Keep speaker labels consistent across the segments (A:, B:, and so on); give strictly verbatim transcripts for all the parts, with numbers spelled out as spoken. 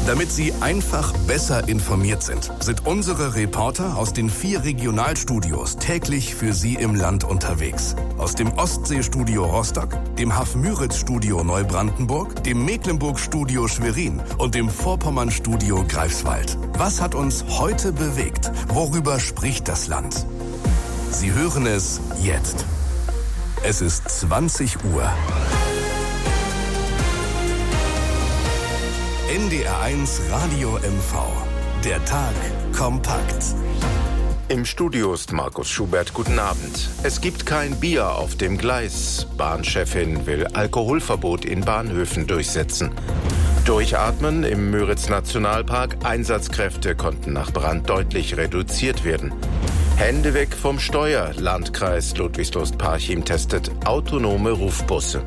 A: Damit Sie einfach besser informiert sind, sind unsere Reporter aus den vier Regionalstudios täglich für Sie im Land unterwegs. Aus dem Ostseestudio Rostock, dem Haf-Müritz-Studio Neubrandenburg, dem Mecklenburg-Studio Schwerin und dem Vorpommern-Studio Greifswald. Was hat uns heute bewegt? Worüber spricht das Land? Sie hören es jetzt. Es ist zwanzig Uhr. N D R eins Radio M V. Der Tag kompakt.
B: Im Studio ist Markus Schubert. Guten Abend. Es gibt kein Bier auf dem Gleis. Bahnchefin will Alkoholverbot in Bahnhöfen durchsetzen. Durchatmen im Müritz-Nationalpark. Einsatzkräfte konnten nach Brand deutlich reduziert werden. Hände weg vom Steuer. Landkreis Ludwigslust-Parchim testet autonome Rufbusse.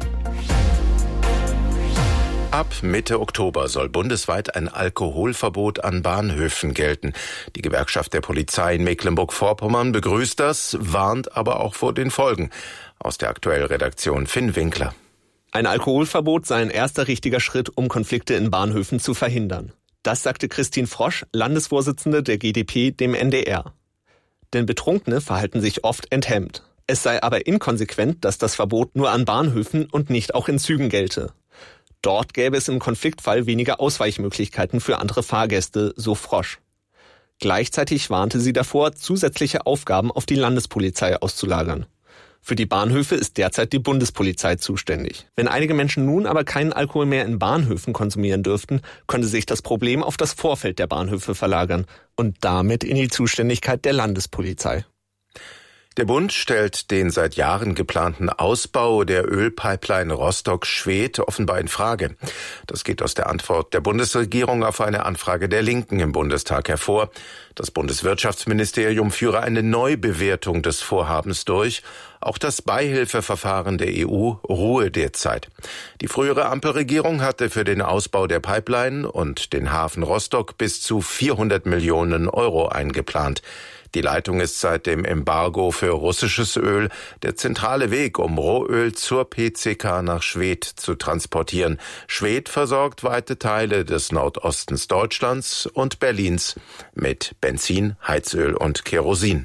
B: Ab Mitte Oktober soll bundesweit ein Alkoholverbot an Bahnhöfen gelten. Die Gewerkschaft der Polizei in Mecklenburg-Vorpommern begrüßt das, warnt aber auch vor den Folgen. Aus der Aktuell-Redaktion Finn Winkler.
C: Ein Alkoholverbot sei ein erster richtiger Schritt, um Konflikte in Bahnhöfen zu verhindern. Das sagte Christine Frosch, Landesvorsitzende der G d P, dem N D R. Denn Betrunkene verhalten sich oft enthemmt. Es sei aber inkonsequent, dass das Verbot nur an Bahnhöfen und nicht auch in Zügen gelte. Dort gäbe es im Konfliktfall weniger Ausweichmöglichkeiten für andere Fahrgäste, so Frosch. Gleichzeitig warnte sie davor, zusätzliche Aufgaben auf die Landespolizei auszulagern. Für die Bahnhöfe ist derzeit die Bundespolizei zuständig. Wenn einige Menschen nun aber keinen Alkohol mehr in Bahnhöfen konsumieren dürften, könnte sich das Problem auf das Vorfeld der Bahnhöfe verlagern und damit in die Zuständigkeit der Landespolizei.
B: Der Bund stellt den seit Jahren geplanten Ausbau der Ölpipeline Rostock-Schwedt offenbar in Frage. Das geht aus der Antwort der Bundesregierung auf eine Anfrage der Linken im Bundestag hervor. Das Bundeswirtschaftsministerium führe eine Neubewertung des Vorhabens durch. Auch das Beihilfeverfahren der E U ruhe derzeit. Die frühere Ampelregierung hatte für den Ausbau der Pipeline und den Hafen Rostock bis zu vierhundert Millionen Euro eingeplant. Die Leitung ist seit dem Embargo für russisches Öl der zentrale Weg, um Rohöl zur P C K nach Schwedt zu transportieren. Schwedt versorgt weite Teile des Nordostens Deutschlands und Berlins mit Benzin, Heizöl und Kerosin.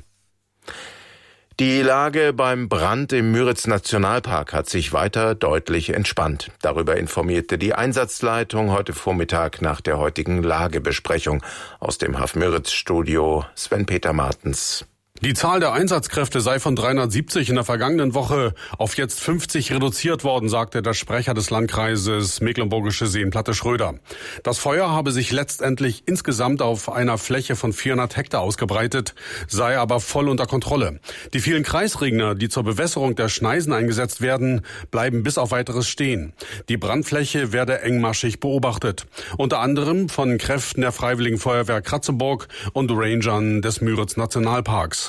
B: Die Lage beim Brand im Müritz-Nationalpark hat sich weiter deutlich entspannt. Darüber informierte die Einsatzleitung heute Vormittag nach der heutigen Lagebesprechung. Aus dem Haf-Müritz-Studio Sven-Peter Martens.
D: Die Zahl der Einsatzkräfte sei von dreihundertsiebzig in der vergangenen Woche auf jetzt fünfzig reduziert worden, sagte der Sprecher des Landkreises Mecklenburgische Seenplatte Schröder. Das Feuer habe sich letztendlich insgesamt auf einer Fläche von vierhundert Hektar ausgebreitet, sei aber voll unter Kontrolle. Die vielen Kreisregner, die zur Bewässerung der Schneisen eingesetzt werden, bleiben bis auf Weiteres stehen. Die Brandfläche werde engmaschig beobachtet. Unter anderem von Kräften der Freiwilligen Feuerwehr Kratzeburg und Rangern des Müritz-Nationalparks.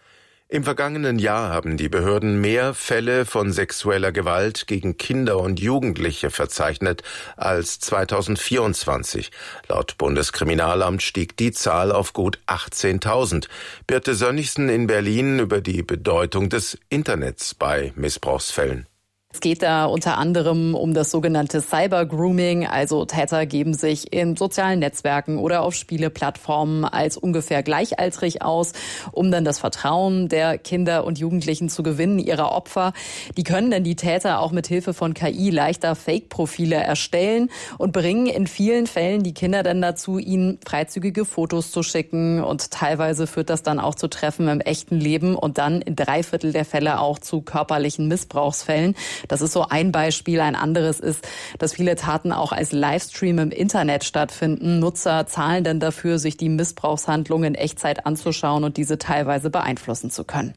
B: Im vergangenen Jahr haben die Behörden mehr Fälle von sexueller Gewalt gegen Kinder und Jugendliche verzeichnet als zweitausendvierundzwanzig. Laut Bundeskriminalamt stieg die Zahl auf gut achtzehntausend. Birte Sönnigsen in Berlin über die Bedeutung des Internets bei Missbrauchsfällen.
E: Es geht da unter anderem um das sogenannte Cyber-Grooming, also Täter geben sich in sozialen Netzwerken oder auf Spieleplattformen als ungefähr gleichaltrig aus, um dann das Vertrauen der Kinder und Jugendlichen zu gewinnen, ihrer Opfer. Die können dann die Täter auch mit Hilfe von K I leichter Fake-Profile erstellen und bringen in vielen Fällen die Kinder dann dazu, ihnen freizügige Fotos zu schicken, und teilweise führt das dann auch zu Treffen im echten Leben und dann in drei Viertel der Fälle auch zu körperlichen Missbrauchsfällen. Das ist so ein Beispiel. Ein anderes ist, dass viele Taten auch als Livestream im Internet stattfinden. Nutzer zahlen dann dafür, sich die Missbrauchshandlungen in Echtzeit anzuschauen und diese teilweise beeinflussen zu können.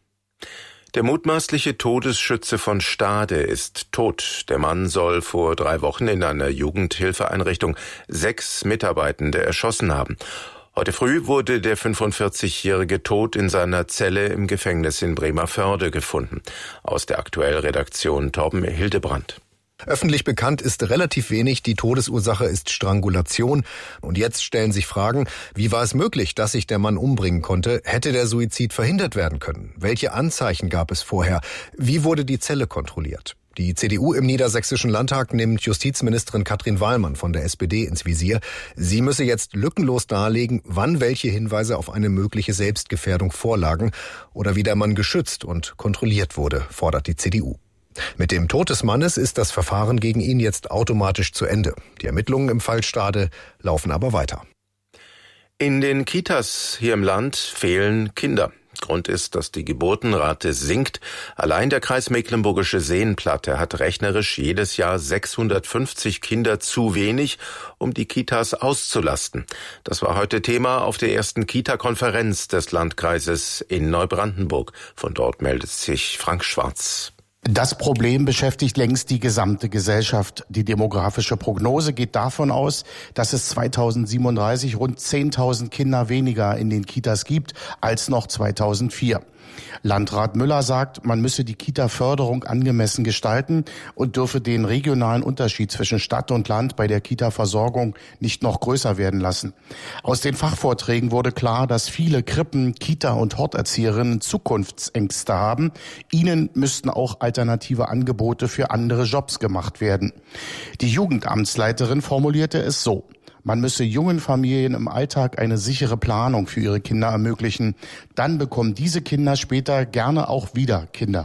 B: Der mutmaßliche Todesschütze von Stade ist tot. Der Mann soll vor drei Wochen in einer Jugendhilfeeinrichtung sechs Mitarbeitende erschossen haben. Heute früh wurde der fünfundvierzigjährige tot in seiner Zelle im Gefängnis in Bremervörde gefunden. Aus der Aktuell-Redaktion Torben Hildebrand.
F: Öffentlich bekannt ist relativ wenig. Die Todesursache ist Strangulation. Und jetzt stellen sich Fragen, wie war es möglich, dass sich der Mann umbringen konnte? Hätte der Suizid verhindert werden können? Welche Anzeichen gab es vorher? Wie wurde die Zelle kontrolliert? Die C D U im Niedersächsischen Landtag nimmt Justizministerin Katrin Wahlmann von der S P D ins Visier. Sie müsse jetzt lückenlos darlegen, wann welche Hinweise auf eine mögliche Selbstgefährdung vorlagen oder wie der Mann geschützt und kontrolliert wurde, fordert die C D U. Mit dem Tod des Mannes ist das Verfahren gegen ihn jetzt automatisch zu Ende. Die Ermittlungen im Fall Stade laufen aber weiter.
B: In den Kitas hier im Land fehlen Kinder. Grund ist, dass die Geburtenrate sinkt. Allein der Kreis Mecklenburgische Seenplatte hat rechnerisch jedes Jahr sechshundertfünfzig Kinder zu wenig, um die Kitas auszulasten. Das war heute Thema auf der ersten Kita-Konferenz des Landkreises in Neubrandenburg. Von dort meldet sich Frank Schwarz.
G: Das Problem beschäftigt längst die gesamte Gesellschaft. Die demografische Prognose geht davon aus, dass es zweitausendsiebenunddreißig rund zehntausend Kinder weniger in den Kitas gibt als noch zweitausendvier. Landrat Müller sagt, man müsse die Kita-Förderung angemessen gestalten und dürfe den regionalen Unterschied zwischen Stadt und Land bei der Kita-Versorgung nicht noch größer werden lassen. Aus den Fachvorträgen wurde klar, dass viele Krippen-, Kita- und Horterzieherinnen Zukunftsängste haben. Ihnen müssten auch alternative Angebote für andere Jobs gemacht werden. Die Jugendamtsleiterin formulierte es so: Man müsse jungen Familien im Alltag eine sichere Planung für ihre Kinder ermöglichen. Dann bekommen diese Kinder später gerne auch wieder Kinder.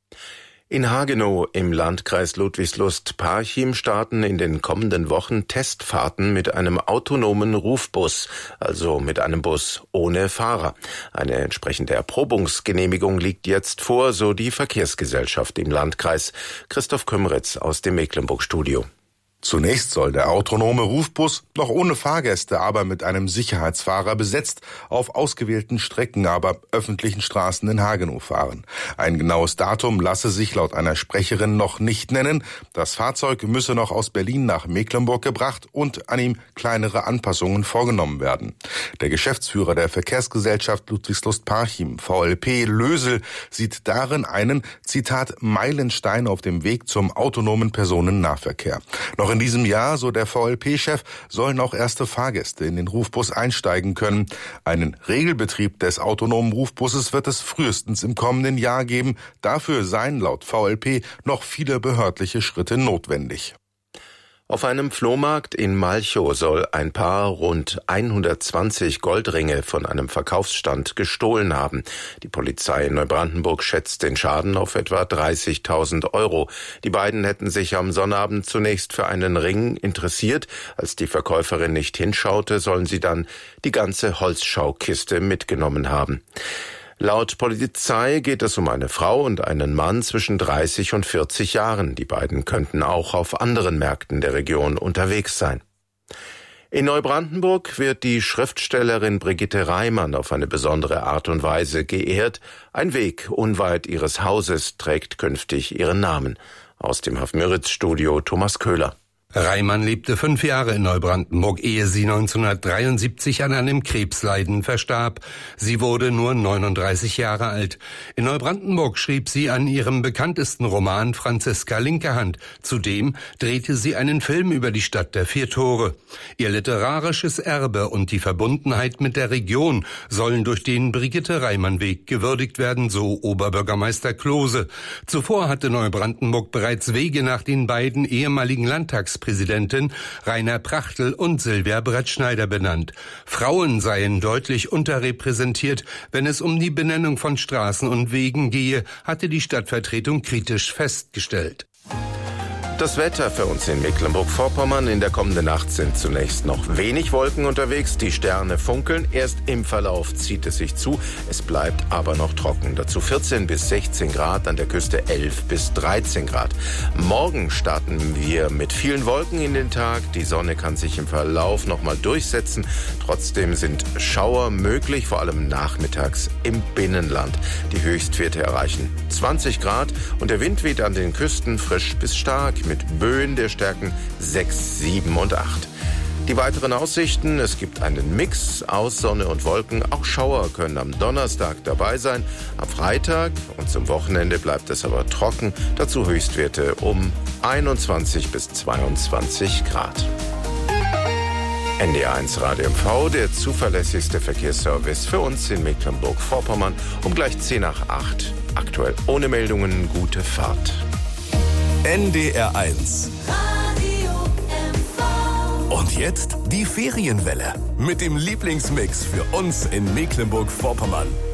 B: In Hagenow im Landkreis Ludwigslust-Parchim starten in den kommenden Wochen Testfahrten mit einem autonomen Rufbus, also mit einem Bus ohne Fahrer. Eine entsprechende Erprobungsgenehmigung liegt jetzt vor, so die Verkehrsgesellschaft im Landkreis. Christoph Kümmeritz aus dem Mecklenburg-Studio.
H: Zunächst soll der autonome Rufbus noch ohne Fahrgäste, aber mit einem Sicherheitsfahrer besetzt, auf ausgewählten Strecken, aber öffentlichen Straßen in Hagenow fahren. Ein genaues Datum lasse sich laut einer Sprecherin noch nicht nennen. Das Fahrzeug müsse noch aus Berlin nach Mecklenburg gebracht und an ihm kleinere Anpassungen vorgenommen werden. Der Geschäftsführer der Verkehrsgesellschaft Ludwigslust-Parchim, V L P Lösel, sieht darin einen, Zitat, Meilenstein auf dem Weg zum autonomen Personennahverkehr. Noch in diesem Jahr, so der V L P-Chef, sollen auch erste Fahrgäste in den Rufbus einsteigen können. Einen Regelbetrieb des autonomen Rufbusses wird es frühestens im kommenden Jahr geben. Dafür seien laut V L P noch viele behördliche Schritte notwendig.
B: Auf einem Flohmarkt in Malchow soll ein Paar rund hundertzwanzig Goldringe von einem Verkaufsstand gestohlen haben. Die Polizei in Neubrandenburg schätzt den Schaden auf etwa dreißigtausend Euro. Die beiden hätten sich am Sonnabend zunächst für einen Ring interessiert. Als die Verkäuferin nicht hinschaute, sollen sie dann die ganze Holzschaukiste mitgenommen haben. Laut Polizei geht es um eine Frau und einen Mann zwischen dreißig und vierzig Jahren. Die beiden könnten auch auf anderen Märkten der Region unterwegs sein. In Neubrandenburg wird die Schriftstellerin Brigitte Reimann auf eine besondere Art und Weise geehrt. Ein Weg unweit ihres Hauses trägt künftig ihren Namen. Aus dem Hafmüritz-Studio Thomas Köhler.
I: Reimann lebte fünf Jahre in Neubrandenburg, ehe sie neunzehnhundertdreiundsiebzig an einem Krebsleiden verstarb. Sie wurde nur neununddreißig Jahre alt. In Neubrandenburg schrieb sie an ihrem bekanntesten Roman Franziska Linkehand. Zudem drehte sie einen Film über die Stadt der vier Tore. Ihr literarisches Erbe und die Verbundenheit mit der Region sollen durch den Brigitte-Reimann-Weg gewürdigt werden, so Oberbürgermeister Klose. Zuvor hatte Neubrandenburg bereits Wege nach den beiden ehemaligen Landtagspräsidenten Präsidentin Rainer Prachtl und Silvia Brettschneider benannt. Frauen seien deutlich unterrepräsentiert, wenn es um die Benennung von Straßen und Wegen gehe, hatte die Stadtvertretung kritisch festgestellt.
B: Das Wetter für uns in Mecklenburg-Vorpommern. In der kommenden Nacht sind zunächst noch wenig Wolken unterwegs. Die Sterne funkeln. Erst im Verlauf zieht es sich zu. Es bleibt aber noch trocken. Dazu vierzehn bis sechzehn Grad, an der Küste elf bis dreizehn Grad. Morgen starten wir mit vielen Wolken in den Tag. Die Sonne kann sich im Verlauf noch mal durchsetzen. Trotzdem sind Schauer möglich, vor allem nachmittags im Binnenland. Die Höchstwerte erreichen zwanzig Grad und der Wind weht an den Küsten frisch bis stark mit Böen der Stärken sechs, sieben und acht. Die weiteren Aussichten: Es gibt einen Mix aus Sonne und Wolken. Auch Schauer können am Donnerstag dabei sein. Am Freitag und zum Wochenende bleibt es aber trocken. Dazu Höchstwerte um einundzwanzig bis zweiundzwanzig Grad. N D R eins Radio M V, der zuverlässigste Verkehrsservice für uns in Mecklenburg-Vorpommern. Um gleich zehn nach acht. Aktuell ohne Meldungen, gute Fahrt.
A: N D R eins. Und jetzt die Ferienwelle mit dem Lieblingsmix für uns in Mecklenburg-Vorpommern.